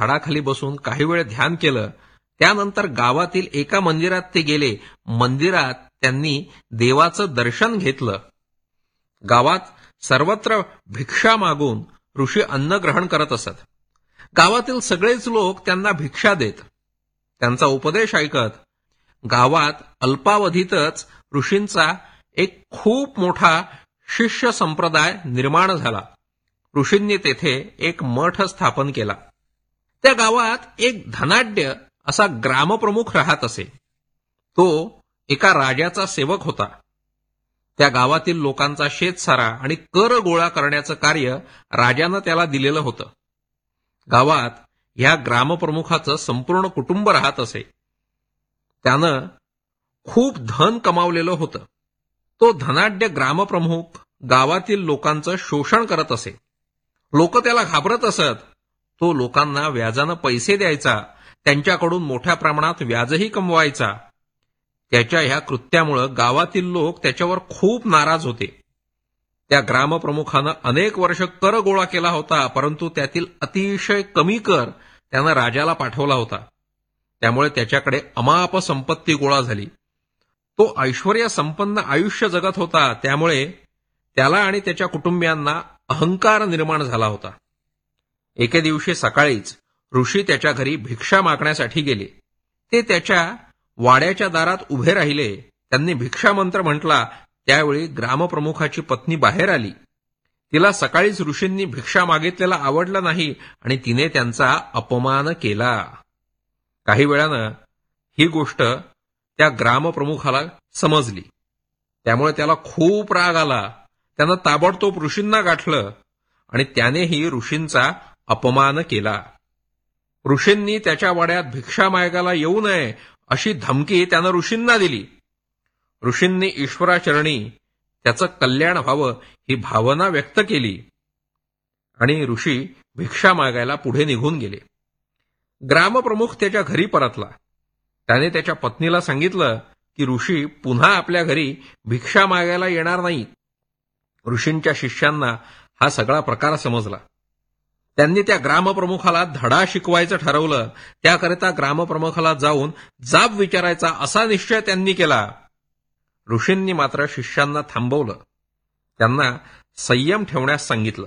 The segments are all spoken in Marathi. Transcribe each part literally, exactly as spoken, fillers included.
झाडाखाली बसून काही वेळ ध्यान केलं. त्यानंतर गावातील एका मंदिरात ते गेले. मंदिरात त्यांनी देवाचं दर्शन घेतलं. गावात सर्वत्र भिक्षा मागून ऋषी अन्न ग्रहण करत असत. गावातील सगळेच लोक त्यांना भिक्षा देत. त्यांचा उपदेश ऐकत गावात अल्पावधीतच ऋषींचा एक खूप मोठा शिष्य संप्रदाय निर्माण झाला. ऋषींनी तेथे एक मठ स्थापन केला. त्या गावात एक धनाढ्य असा ग्रामप्रमुख राहत असे. तो एका राजाचा सेवक होता. त्या गावातील लोकांचा शेतसारा आणि कर गोळा करण्याचं कार्य राजानं त्याला दिलेलं होतं. गावात ह्या ग्रामप्रमुखाचं संपूर्ण कुटुंब राहत असे. त्यानं खूप धन कमावलेलं होतं. तो धनाढ्य ग्रामप्रमुख गावातील लोकांचं शोषण करत असे. लोक त्याला घाबरत असत. तो लोकांना व्याजानं पैसे द्यायचा. त्यांच्याकडून मोठ्या प्रमाणात व्याजही कमवायचा. त्याच्या ह्या कृत्यामुळं गावातील लोक त्याच्यावर खूप नाराज होते. त्या ग्रामप्रमुखानं अनेक वर्ष कर गोळा केला होता, परंतु त्यातील अतिशय कमी कर त्यानं राजाला पाठवला होता. त्यामुळे त्याच्याकडे अमाप संपत्ती गोळा झाली. तो ऐश्वर्य संपन्न आयुष्य जगत होता. त्यामुळे त्याला आणि त्याच्या कुटुंबियांना अहंकार निर्माण झाला होता. एके दिवशी सकाळीच ऋषी त्याच्या घरी भिक्षा मागण्यासाठी गेले. ते त्याच्या वाड्याच्या दारात उभे राहिले. त्यांनी भिक्षा मंत्र म्हटला. त्यावेळी ग्रामप्रमुखाची पत्नी बाहेर आली. तिला सकाळीच ऋषींनी भिक्षा मागितलेला आवडलं नाही आणि तिने त्यांचा अपमान केला. काही वेळानं ही गोष्ट त्या ग्रामप्रमुखाला समजली. त्यामुळे त्याला खूप राग आला. त्यानं ताबडतोब ऋषींना गाठलं आणि त्यानेही ऋषींचा अपमान केला. ऋषींनी त्याच्या वाड्यात भिक्षा मागायला येऊ नये अशी धमकी त्यानं ऋषींना दिली. ऋषींनी ईश्वराचरणी त्याचं कल्याण व्हावं ही भावना व्यक्त केली आणि ऋषी भिक्षा मागायला पुढे निघून गेले. ग्रामप्रमुख त्याच्या घरी परतला. त्याने त्याच्या पत्नीला सांगितलं की ऋषी पुन्हा आपल्या घरी भिक्षा मागायला येणार नाही. ऋषींच्या शिष्यांना हा सगळा प्रकार समजला. त्यांनी त्या ग्रामप्रमुखाला धडा शिकवायचं ठरवलं. त्याकरिता ग्रामप्रमुखाला जाऊन जाब विचारायचा असा निश्चय त्यांनी केला. ऋषींनी मात्र शिष्यांना थांबवलं. त्यांना संयम ठेवण्यास सांगितलं.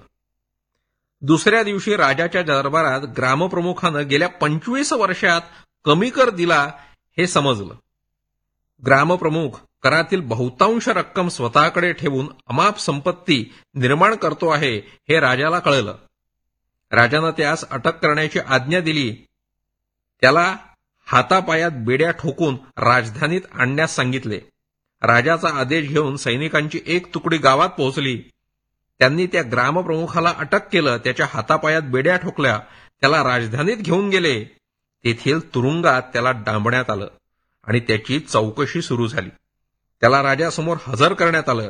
दुसऱ्या दिवशी राजाच्या दरबारात ग्रामप्रमुखानं गेल्या पंचवीस वर्षात कमी कर दिला हे समजलं. ग्रामप्रमुख करातील बहुतांश रक्कम स्वतःकडे ठेवून अमाप संपत्ती निर्माण करतो आहे हे राजाला कळलं. राजानं त्यास अटक करण्याची आज्ञा दिली. त्याला हातापायात बेड्या ठोकून राजधानीत आणण्यास सांगितले. राजाचा आदेश घेऊन सैनिकांची एक तुकडी गावात पोहोचली. त्यांनी त्या ग्रामप्रमुखाला अटक केलं. त्याच्या हातापायात बेड्या ठोकल्या. त्याला राजधानीत घेऊन गेले. तेथील तुरुंगात त्याला डांबण्यात आलं आणि त्याची चौकशी सुरू झाली. त्याला राजासमोर हजर करण्यात आलं.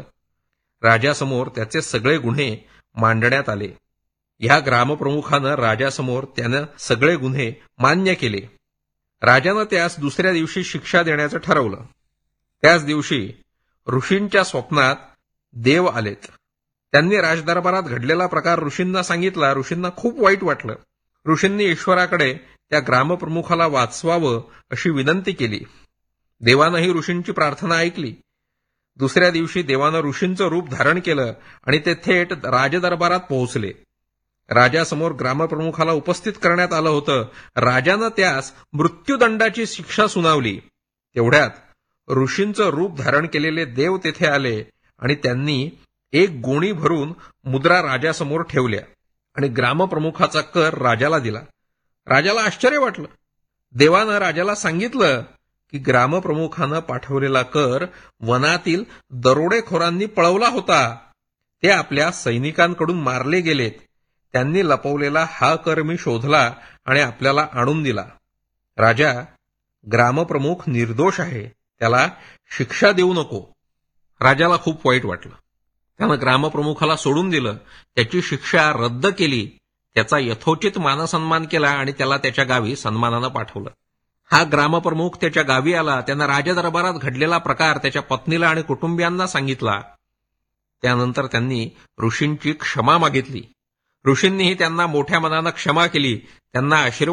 राजासमोर त्याचे सगळे गुन्हे मांडण्यात आले. ह्या ग्रामप्रमुखानं राजासमोर त्यानं सगळे गुन्हे मान्य केले. राजानं त्यास दुसऱ्या दिवशी शिक्षा देण्याचं ठरवलं. त्याच दिवशी ऋषींच्या स्वप्नात देव आलेत. त्यांनी राजदरबारात घडलेला प्रकार ऋषींना सांगितला. ऋषींना खूप वाईट वाटलं. ऋषींनी ईश्वराकडे त्या ग्रामप्रमुखाला वाचवावं अशी विनंती केली. देवानंही ऋषींची प्रार्थना ऐकली. दुसऱ्या दिवशी देवानं ऋषींचं रूप धारण केलं आणि ते थेट राजदरबारात पोहोचले. राजासमोर ग्रामप्रमुखाला उपस्थित करण्यात आलं होतं. राजानं त्यास मृत्यूदंडाची शिक्षा सुनावली. तेवढ्यात ऋषींचं रूप धारण केलेले देव तेथे आले आणि त्यांनी एक गोणी भरून मुद्रा राजासमोर ठेवल्या आणि ग्रामप्रमुखाचा कर राजाला दिला. राजाला आश्चर्य वाटलं. देवानं राजाला सांगितलं की ग्रामप्रमुखानं पाठवलेला कर वनातील दरोडेखोरांनी पळवला होता. ते आपल्या सैनिकांकडून मारले गेलेत. त्यांनी लपवलेला हा कर मी शोधला आणि आपल्याला आणून दिला. राजा, ग्रामप्रमुख निर्दोष आहे. त्याला शिक्षा देऊ नको. राजाला खूप वाईट वाटलं. त्यानं ग्रामप्रमुखाला सोडून दिलं. त्याची शिक्षा रद्द केली. त्याचा यथोचित मानसन्मान केला आणि त्याला त्याच्या गावी सन्मानानं पाठवलं. हा ग्रामप्रमुख त्याच्या गावी आला. त्यानं राजदरबारात घडलेला प्रकार त्याच्या पत्नीला आणि कुटुंबियांना सांगितला. त्यानंतर त्यांनी ऋषींची क्षमा मागितली. ऋषींनीही त्यांना मोठ्या मनानं क्षमा केली. त्यांना आशीर्वाद